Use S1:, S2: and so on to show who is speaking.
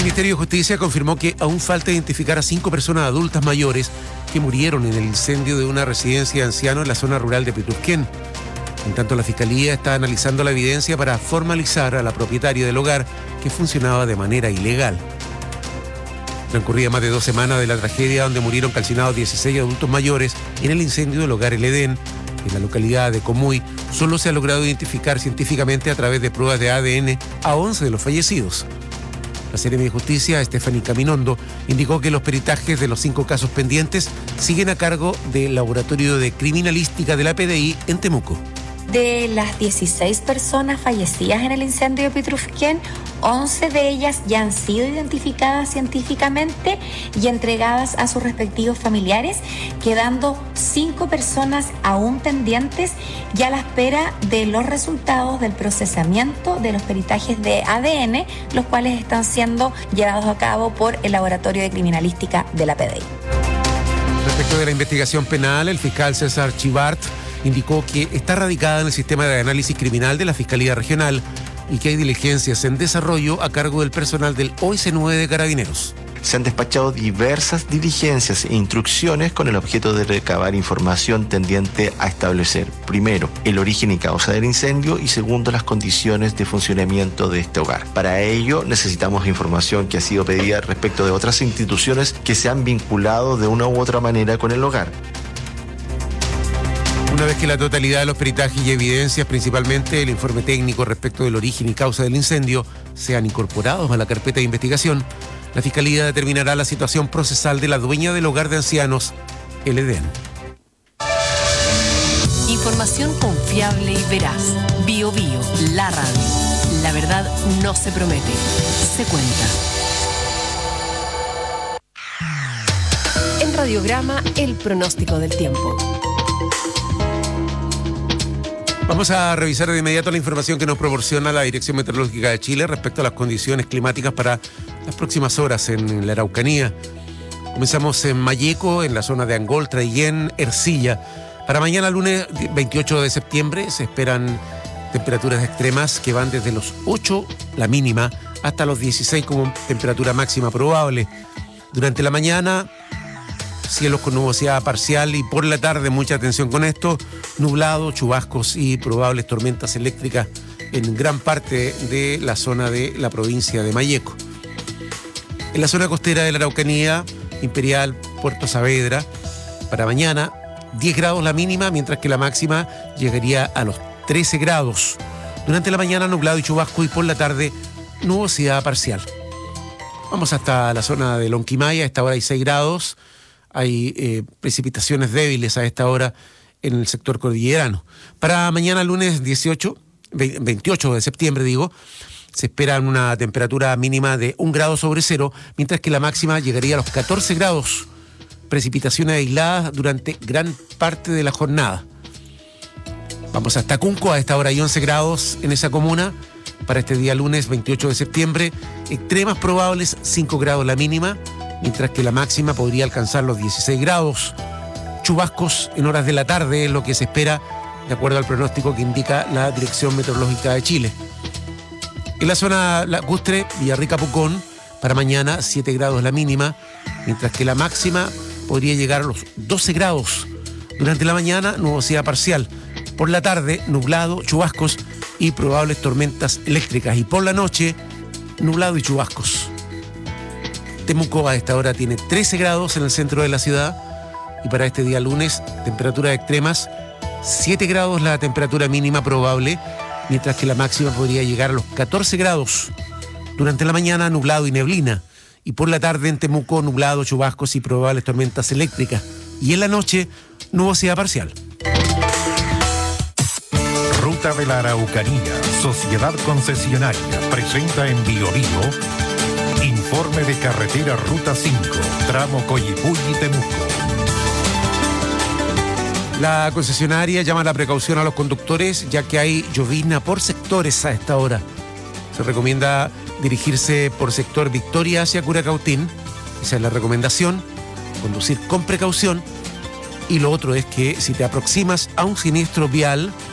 S1: Ministerio de Justicia confirmó que aún falta identificar a 5 personas adultas mayores que murieron en el incendio de una residencia de ancianos en la zona rural de Petrusquén. En tanto, la Fiscalía está analizando la evidencia para formalizar a la propietaria del hogar que funcionaba de manera ilegal. Transcurría más de 2 semanas de la tragedia donde murieron calcinados 16 adultos mayores en el incendio del hogar El Edén, en la localidad de Comuy. Solo se ha logrado identificar científicamente a través de pruebas de ADN a 11 de los fallecidos. La Seremi de Justicia, Stephanie Caminondo, indicó que los peritajes de los 5 casos pendientes siguen a cargo del Laboratorio de Criminalística de la PDI en Temuco.
S2: De las 16 personas fallecidas en el incendio de Petrusquén, 11 de ellas ya han sido identificadas científicamente y entregadas a sus respectivos familiares, quedando 5 personas aún pendientes y a la espera de los resultados del procesamiento de los peritajes de ADN, los cuales están siendo llevados a cabo por el Laboratorio de Criminalística de la PDI.
S1: Respecto de la investigación penal, el fiscal César Chivart indicó que está radicada en el sistema de análisis criminal de la Fiscalía Regional y que hay diligencias en desarrollo a cargo del personal del OS9 de Carabineros.
S3: Se han despachado diversas diligencias e instrucciones con el objeto de recabar información tendiente a establecer, primero, el origen y causa del incendio y segundo, las condiciones de funcionamiento de este hogar. Para ello necesitamos información que ha sido pedida respecto de otras instituciones que se han vinculado de una u otra manera con el hogar.
S1: Una vez que la totalidad de los peritajes y evidencias, principalmente el informe técnico respecto del origen y causa del incendio, sean incorporados a la carpeta de investigación, la Fiscalía determinará la situación procesal de la dueña del hogar de ancianos, El Edén.
S4: Información confiable y veraz. Bio Bio, la radio. La verdad no se promete, se cuenta. En Radiograma, el pronóstico del tiempo.
S1: Vamos a revisar de inmediato la información que nos proporciona la Dirección Meteorológica de Chile respecto a las condiciones climáticas para las próximas horas en la Araucanía. Comenzamos en Malleco, en la zona de Angol, Traillén, Ercilla. Para mañana, lunes 28 de septiembre, se esperan temperaturas extremas que van desde los 8, la mínima, hasta los 16 como temperatura máxima probable. Durante la mañana, cielos con nubosidad parcial y por la tarde, mucha atención con esto, nublado, chubascos y probables tormentas eléctricas en gran parte de la zona de la provincia de Malleco. En la zona costera de la Araucanía, Imperial, Puerto Saavedra, para mañana 10 grados la mínima, mientras que la máxima llegaría a los 13 grados. Durante la mañana nublado y chubasco y por la tarde nubosidad parcial. Vamos hasta la zona de Lonquimaya, a esta hora hay 6 grados. Hay precipitaciones débiles a esta hora en el sector cordillerano. Para mañana lunes 28 de septiembre, se espera una temperatura mínima de 1 grado sobre cero, mientras que la máxima llegaría a los 14 grados. Precipitaciones aisladas durante gran parte de la jornada. Vamos hasta Cunco, a esta hora hay 11 grados en esa comuna. Para este día lunes 28 de septiembre, extremas probables 5 grados la mínima, mientras que la máxima podría alcanzar los 16 grados. Chubascos en horas de la tarde es lo que se espera, de acuerdo al pronóstico que indica la Dirección Meteorológica de Chile. En la zona lacustre, Villarrica, Pucón, para mañana 7 grados la mínima, mientras que la máxima podría llegar a los 12 grados. Durante la mañana, nubosidad parcial. Por la tarde, nublado, chubascos y probables tormentas eléctricas. Y por la noche, nublado y chubascos. Temuco a esta hora tiene 13 grados en el centro de la ciudad y para este día lunes, temperaturas extremas, 7 grados la temperatura mínima probable, mientras que la máxima podría llegar a los 14 grados. Durante la mañana, nublado y neblina, y por la tarde en Temuco, nublado, chubascos y probables tormentas eléctricas. Y en la noche, nubosidad parcial.
S5: Ruta de la Araucanía, Sociedad Concesionaria, presenta en Bio Bio informe de carretera Ruta 5, tramo Coyipulli-Temuco.
S1: La concesionaria llama a la precaución a los conductores, ya que hay llovizna por sectores a esta hora. Se recomienda dirigirse por sector Victoria hacia Curacautín. Esa es la recomendación, conducir con precaución. Y lo otro es que si te aproximas a un siniestro vial,